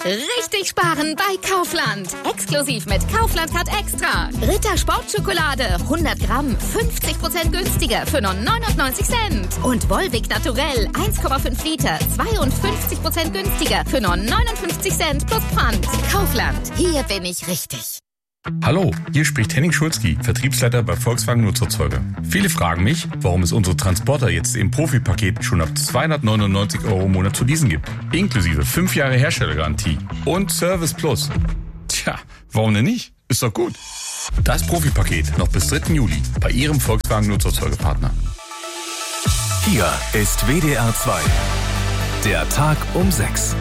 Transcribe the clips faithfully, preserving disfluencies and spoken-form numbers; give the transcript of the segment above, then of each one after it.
Richtig sparen bei Kaufland. Exklusiv mit Kaufland Card Extra. Ritter Sportschokolade hundert Gramm fünfzig Prozent günstiger für nur neunundneunzig Cent. Und Volvic Naturell eins Komma fünf Liter zweiundfünfzig Prozent günstiger für nur neunundfünfzig Cent plus Pfand. Kaufland, hier bin ich richtig. Hallo, hier spricht Henning Schulzki, Vertriebsleiter bei Volkswagen Nutzerzeuger. Viele fragen mich, warum es unsere Transporter jetzt im Profi-Paket schon ab zweihundertneunundneunzig Euro im Monat zu leasen gibt. Inklusive fünf Jahre Herstellergarantie und Service Plus. Tja, warum denn nicht? Ist doch gut. Das Profi-Paket noch bis dritten Juli bei Ihrem Volkswagen Nutzerzeugerpartner. Hier ist W D R zwei. Der Tag um sechs.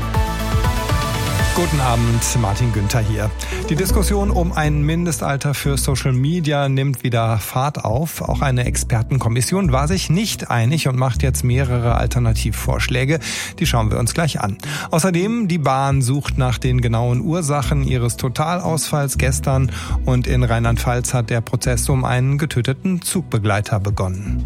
Guten Abend, Martin Günther hier. Die Diskussion um ein Mindestalter für Social Media nimmt wieder Fahrt auf. Auch eine Expertenkommission war sich nicht einig und macht jetzt mehrere Alternativvorschläge. Die schauen wir uns gleich an. Außerdem, die Bahn sucht nach den genauen Ursachen ihres Totalausfalls gestern und in Rheinland-Pfalz hat der Prozess um einen getöteten Zugbegleiter begonnen.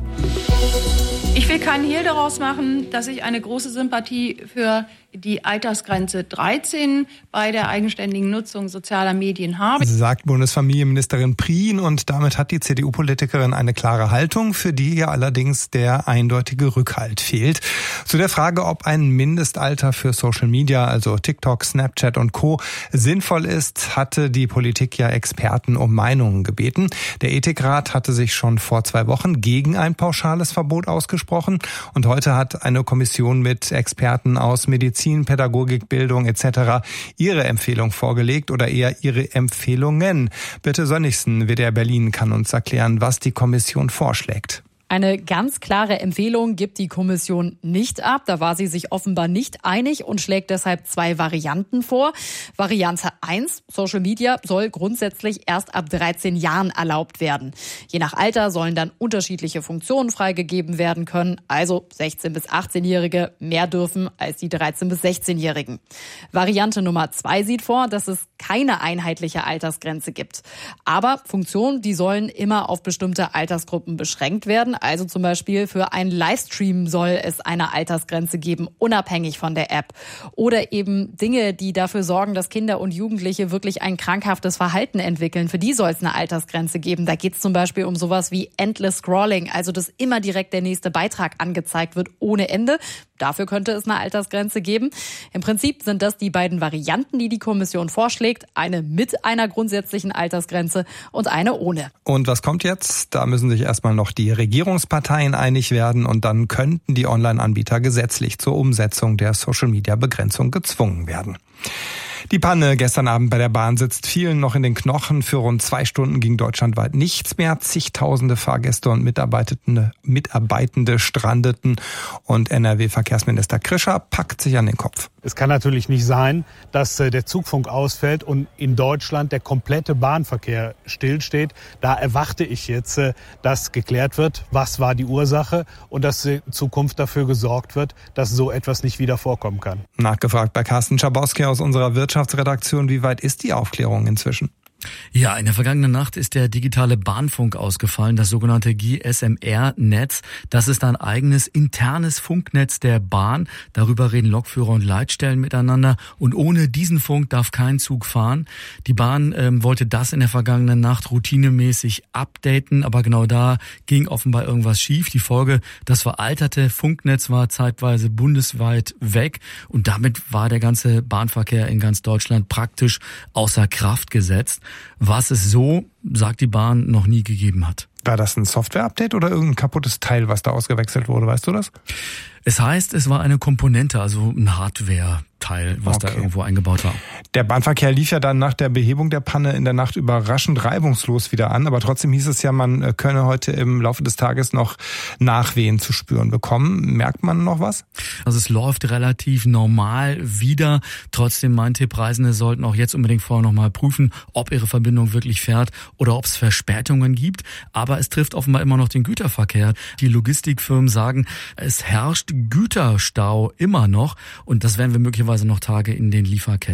Ich will keinen Hehl daraus machen, dass ich eine große Sympathie für die Altersgrenze dreizehn bei der eigenständigen Nutzung sozialer Medien habe. Sagt Bundesfamilienministerin Prien und damit hat die C D U-Politikerin eine klare Haltung, für die ihr allerdings der eindeutige Rückhalt fehlt. Zu der Frage, ob ein Mindestalter für Social Media, also TikTok, Snapchat und Co. sinnvoll ist, hatte die Politik ja Experten um Meinungen gebeten. Der Ethikrat hatte sich schon vor zwei Wochen gegen ein pauschales Verbot ausgesprochen und heute hat eine Kommission mit Experten aus Medizin, Pädagogik, Bildung et cetera ihre Empfehlung vorgelegt oder eher ihre Empfehlungen. Birte Sönnigsen, W D R Berlin, kann uns erklären, was die Kommission vorschlägt. Eine ganz klare Empfehlung gibt die Kommission nicht ab. Da war sie sich offenbar nicht einig und schlägt deshalb zwei Varianten vor. Variante eins, Social Media soll grundsätzlich erst ab dreizehn Jahren erlaubt werden. Je nach Alter sollen dann unterschiedliche Funktionen freigegeben werden können. Also sechzehn- bis achtzehnjährige mehr dürfen als die dreizehn- bis sechzehnjährigen. Variante Nummer zwei sieht vor, dass es keine einheitliche Altersgrenze gibt. Aber Funktionen, die sollen immer auf bestimmte Altersgruppen beschränkt werden. Also zum Beispiel für einen Livestream soll es eine Altersgrenze geben, unabhängig von der App. Oder eben Dinge, die dafür sorgen, dass Kinder und Jugendliche wirklich ein krankhaftes Verhalten entwickeln. Für die soll es eine Altersgrenze geben. Da geht es zum Beispiel um sowas wie Endless Scrolling, also dass immer direkt der nächste Beitrag angezeigt wird, ohne Ende. Dafür könnte es eine Altersgrenze geben. Im Prinzip sind das die beiden Varianten, die die Kommission vorschlägt. Eine mit einer grundsätzlichen Altersgrenze und eine ohne. Und was kommt jetzt? Da müssen sich erstmal noch die Regierungsparteien einig werden und dann könnten die Online-Anbieter gesetzlich zur Umsetzung der Social-Media-Begrenzung gezwungen werden. Die Panne gestern Abend bei der Bahn sitzt vielen noch in den Knochen. Für rund zwei Stunden ging deutschlandweit nichts mehr. Zigtausende Fahrgäste und Mitarbeitende, Mitarbeitende strandeten. Und N R W-Verkehrsminister Krischer packt sich an den Kopf. Es kann natürlich nicht sein, dass der Zugfunk ausfällt und in Deutschland der komplette Bahnverkehr stillsteht. Da erwarte ich jetzt, dass geklärt wird, was war die Ursache und dass in Zukunft dafür gesorgt wird, dass so etwas nicht wieder vorkommen kann. Nachgefragt bei Carsten Schabowski aus unserer Wirtschaftsredaktion. Wie weit ist die Aufklärung inzwischen? Ja, in der vergangenen Nacht ist der digitale Bahnfunk ausgefallen, das sogenannte G S M R-Netz. Das ist ein eigenes internes Funknetz der Bahn. Darüber reden Lokführer und Leitstellen miteinander. Und ohne diesen Funk darf kein Zug fahren. Die Bahn ähm, wollte das in der vergangenen Nacht routinemäßig updaten, aber genau da ging offenbar irgendwas schief. Die Folge, das veralterte Funknetz war zeitweise bundesweit weg und damit war der ganze Bahnverkehr in ganz Deutschland praktisch außer Kraft gesetzt, was es so, sagt die Bahn, noch nie gegeben hat. War das ein Software-Update oder irgendein kaputtes Teil, was da ausgewechselt wurde? Weißt du das? Es heißt, es war eine Komponente, also ein Hardware-Teil, was okay. da irgendwo eingebaut war. Der Bahnverkehr lief ja dann nach der Behebung der Panne in der Nacht überraschend reibungslos wieder an. Aber trotzdem hieß es ja, man könne heute im Laufe des Tages noch Nachwehen zu spüren bekommen. Merkt man noch was? Also es läuft relativ normal wieder. Trotzdem meint Tipp, Reisende sollten auch jetzt unbedingt vorher noch mal prüfen, ob ihre Verbindung wirklich fährt oder ob es Verspätungen gibt. Aber es trifft offenbar immer noch den Güterverkehr. Die Logistikfirmen sagen, es herrscht Güterstau immer noch und das werden wir möglicherweise noch Tage in den Lieferketten merken.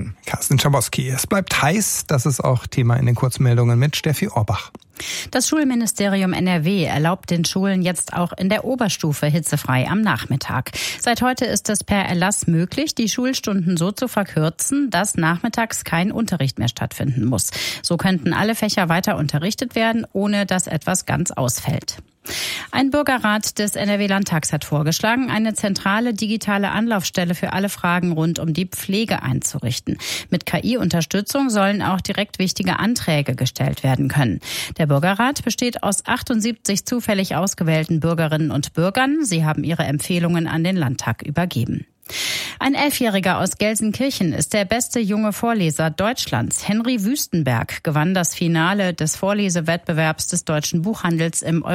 Schulen. Carsten Schabowski. Es bleibt heiß. Das ist auch Thema in den Kurzmeldungen mit Steffi Orbach. Das Schulministerium N R W erlaubt den Schulen jetzt auch in der Oberstufe hitzefrei am Nachmittag. Seit heute ist es per Erlass möglich, die Schulstunden so zu verkürzen, dass nachmittags kein Unterricht mehr stattfinden muss. So könnten alle Fächer weiter unterrichtet werden, ohne dass etwas ganz ausfällt. Ein Bürgerrat des N R W-Landtags hat vorgeschlagen, eine zentrale digitale Anlaufstelle für alle Fragen rund um die Pflege einzurichten. Mit K I-Unterstützung sollen auch direkt wichtige Anträge gestellt werden können. Der Bürgerrat besteht aus achtundsiebzig zufällig ausgewählten Bürgerinnen und Bürgern. Sie haben ihre Empfehlungen an den Landtag übergeben. Ein Elfjähriger aus Gelsenkirchen ist der beste junge Vorleser Deutschlands. Henry Wüstenberg gewann das Finale des Vorlesewettbewerbs des deutschen Buchhandels im